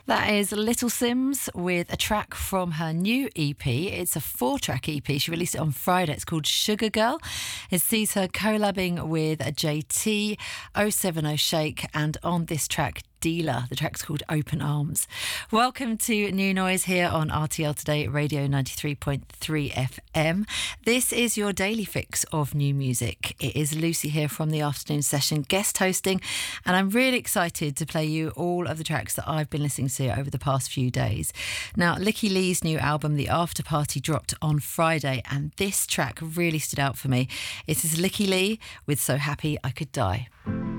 That is Little Sims with a track from her new EP. It's a 4-track EP. She released it on Friday. It's called Sugar Girl. It sees her collabing with a JT, 070 Shake, and on this track, Dealer. The track's called Open Arms. Welcome to New Noise here on RTL Today Radio 93.3 FM. This is your daily fix of new music. It is Lucy here from the afternoon session guest hosting, and I'm really excited to play you all of the tracks that I've been listening to over the past few days. Now, Licky Lee's new album, The After Party, dropped on Friday, and this track really stood out for me. It is Licky Lee with So Happy I Could Die.